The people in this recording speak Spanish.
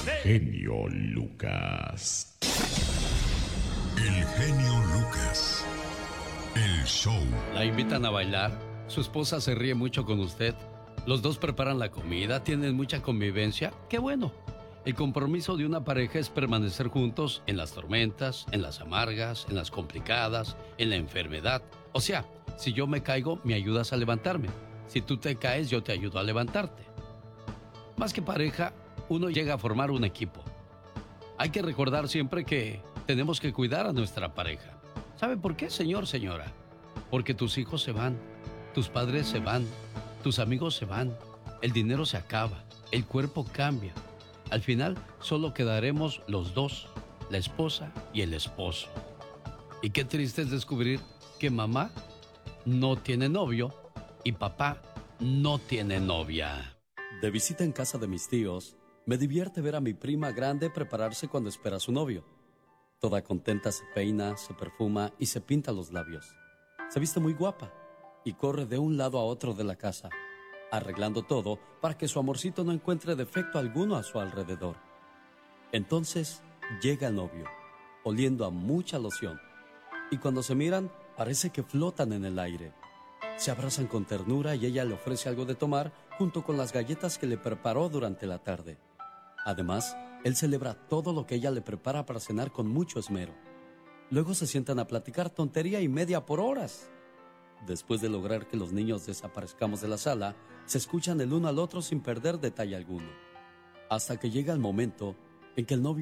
Genio Lucas. El genio Lucas. El show. La invitan a bailar. Su esposa se ríe mucho con usted. Los dos preparan la comida, tienen mucha convivencia. ¡Qué bueno! El compromiso de una pareja es permanecer juntos en las tormentas, en las amargas, en las complicadas, en la enfermedad. O sea, si yo me caigo, me ayudas a levantarme. Si tú te caes, yo te ayudo a levantarte. Más que pareja, uno llega a formar un equipo. Hay que recordar siempre que tenemos que cuidar a nuestra pareja. ¿Sabe por qué, señor, señora? Porque tus hijos se van, tus padres se van, tus amigos se van, el dinero se acaba, el cuerpo cambia. Al final, solo quedaremos los dos, la esposa y el esposo. Y qué triste es descubrir que mamá no tiene novio y papá no tiene novia. De visita en casa de mis tíos, me divierte ver a mi prima grande prepararse cuando espera a su novio. Toda contenta se peina, se perfuma y se pinta los labios. Se viste muy guapa y corre de un lado a otro de la casa, arreglando todo para que su amorcito no encuentre defecto alguno a su alrededor. Entonces llega el novio, oliendo a mucha loción, y cuando se miran parece que flotan en el aire. Se abrazan con ternura y ella le ofrece algo de tomar junto con las galletas que le preparó durante la tarde. Además, él celebra todo lo que ella le prepara para cenar con mucho esmero. Luego se sientan a platicar tontería y media por horas. Después de lograr que los niños desaparezcamos de la sala, se escuchan el uno al otro sin perder detalle alguno. Hasta que llega el momento en que el novio